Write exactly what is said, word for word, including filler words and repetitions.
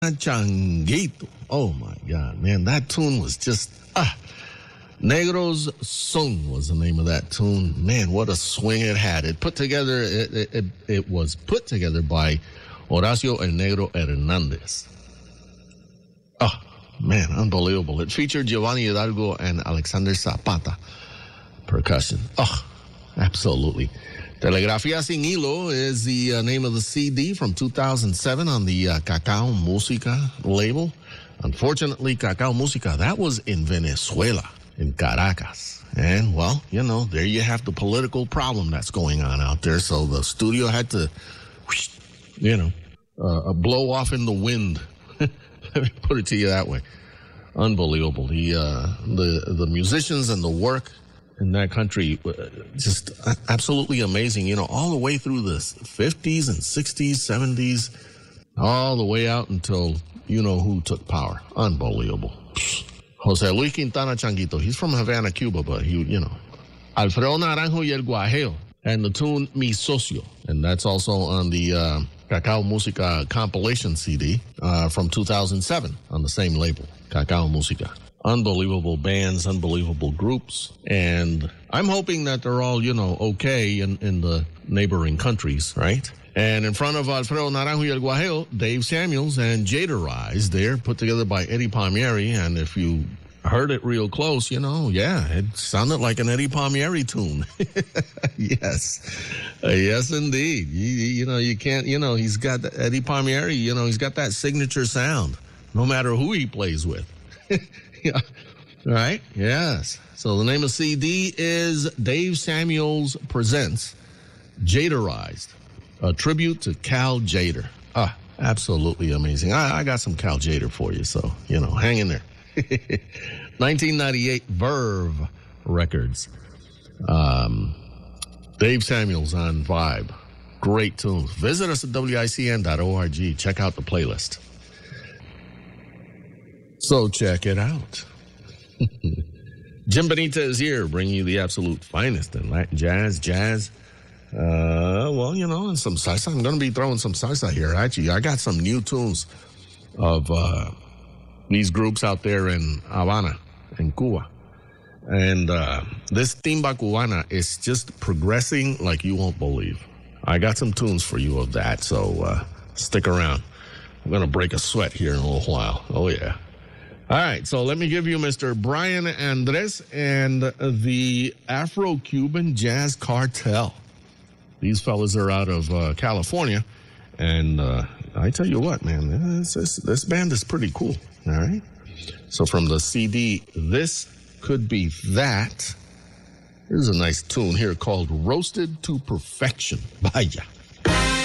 Changuito. Oh my God, man, that tune was just ah. Negro's Son was the name of that tune. Man, what a swing it had. It put together. It it, it, it was put together by Horacio El Negro Hernandez. Oh man, unbelievable! It featured Giovanni Hidalgo and Alexander Zapata percussion. Oh, absolutely. Telegrafía Sin Hilo is the uh, name of the C D from two thousand seven on the uh, Cacao Música label. Unfortunately, Cacao Música, that was in Venezuela, in Caracas. And, well, you know, there you have the political problem that's going on out there. So the studio had to, whoosh, you know, uh, blow off in the wind. Let me put it to you that way. Unbelievable. The, uh, the, the musicians and the work in that country, just absolutely amazing, you know, all the way through the fifties and sixties, seventies, all the way out until you know who took power. Unbelievable. Jose Luis Quintana Changuito, he's from Havana, Cuba, but he, you know, Alfredo Naranjo y el Guajeo, and the tune Mi Socio, and that's also on the uh, Cacao Música compilation C D uh, from two thousand seven on the same label, Cacao Música. Unbelievable bands, unbelievable groups. And I'm hoping that they're all, you know, okay in, in the neighboring countries, right? And in front of Alfredo Naranjo y el Guajeo, Dave Samuels and Jada Rise there, put together by Eddie Palmieri. And if you heard it real close, you know, yeah, it sounded like an Eddie Palmieri tune. Yes. Uh, yes, indeed. You, you know, you can't, you know, he's got Eddie Palmieri, you know, he's got that signature sound, no matter who he plays with. Yeah. Right? Yes. So the name of C D is Dave Samuels Presents Jadarized, a tribute to Cal Tjader. Ah, absolutely amazing. I, I got some Cal Tjader for you, so, you know, hang in there. nineteen ninety-eight Verve Records. Um, Dave Samuels on Vibe. Great tunes. Visit us at W I C N dot org. Check out the playlist. So check it out. Jim Benita is here, bringing you the absolute finest in Latin jazz, jazz. Uh, well, you know, and some salsa. I'm going to be throwing some salsa here. Actually, I got some new tunes of uh, these groups out there in Havana, in Cuba. And uh, this timba cubana is just progressing like you won't believe. I got some tunes for you of that, so uh, stick around. I'm going to break a sweat here in a little while. Oh, yeah. All right, so let me give you Mister Brian Andres and the Afro-Cuban Jazz Cartel. These fellas are out of uh, California, and uh, I tell you what, man, this, this, this band is pretty cool, all right? So from the C D, This Could Be That, here's a nice tune here called Roasted to Perfection. Vaya.